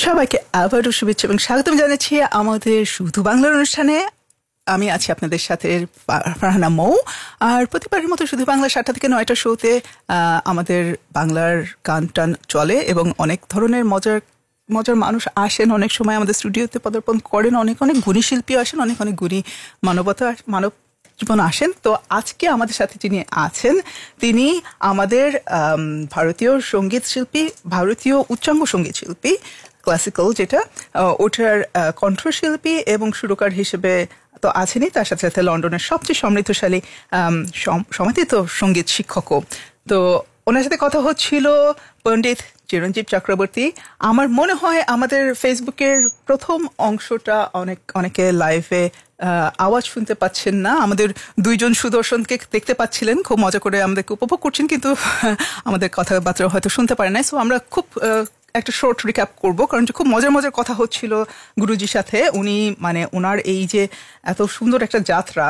সবাইকে আবারও শুভেচ্ছা এবং স্বাগতম জানাচ্ছি আমাদের শুধু বাংলার অনুষ্ঠানে। আমি আছি আপনাদের সাথে ফারহানা মৌ। আর প্রতিবারের মতো শুধু বাংলা 7টা থেকে 9টা শোতে আমাদের বাংলার গান টান চলে এবং অনেক ধরনের মজার মজার মানুষ আসেন, অনেক সময় আমাদের স্টুডিওতে পদার্পণ করেন, অনেক অনেক গুণী শিল্পী আসেন, অনেক অনেক গুণী মানব জীবন আসেন। তো আজকে আমাদের সাথে যিনি আছেন তিনি আমাদের ভারতীয় সঙ্গীত শিল্পী, ভারতীয় উচ্চাঙ্গ সঙ্গীত শিল্পী, ক্লাসিক্যাল যেটা, ওটার কণ্ঠশিল্পী এবং সুরকার হিসেবে তো আছেনই, তার সাথে সাথে লন্ডনের সবচেয়ে সমৃদ্ধশালী সমাধিত সঙ্গীত শিক্ষকও। তো ওনার সাথে কথা হচ্ছিল পণ্ডিত চিরঞ্জীব চক্রবর্তী। আমার মনে হয় আমাদের ফেসবুকের প্রথম অংশটা অনেকে লাইভে আওয়াজ শুনতে পাচ্ছেন না। আমাদের দুইজন সুদর্শনকে দেখতে পাচ্ছিলেন, খুব মজা করে আমাদেরকে উপভোগ করছেন, কিন্তু আমাদের কথাবার্তা হয়তো শুনতে পারে না। সো আমরা খুব একটা শর্ট রিক্যাপ করবো, কারণ খুব মজার মজার কথা হচ্ছিল গুরুজির সাথে। উনি ওনার এই যে এত সুন্দর একটা যাত্রা,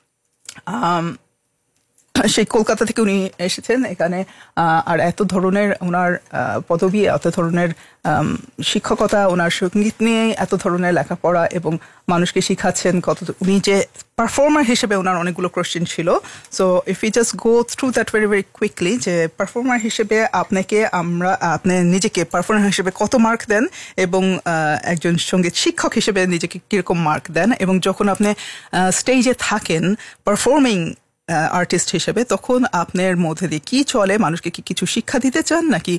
সেই কলকাতা থেকে উনি এসেছেন এখানে, আর এত ধরনের ওনার পদবী, এত ধরনের শিক্ষকতা, ওনার সঙ্গীত নিয়ে এত ধরনের লেখাপড়া এবং মানুষকে শিখাচ্ছেন কত। উনি যে পারফর্মার হিসেবে ওনার অনেকগুলো কোয়েশ্চেন ছিল। So if you just go through that very very quickly, যে পারফর্মার হিসেবে আপনি নিজেকে পারফর্মার হিসেবে কত মার্ক দেন এবং একজন সঙ্গীত শিক্ষক হিসেবে নিজেকে কিরকম মার্ক দেন, এবং যখন আপনি স্টেজে থাকেন পারফর্মিং আর্টিস্ট হিসেবে, তখন আপনার মধ্যে দিয়ে কি চলে, মানুষকে কি কিছু শিক্ষা দিতে চান নাকি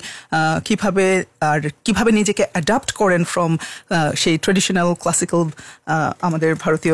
কিভাবে নিজেকে অ্যাডাপ্ট করেন ফ্রম সেই ট্রেডিশনাল ক্লাসিক্যাল আমাদের ভারতীয়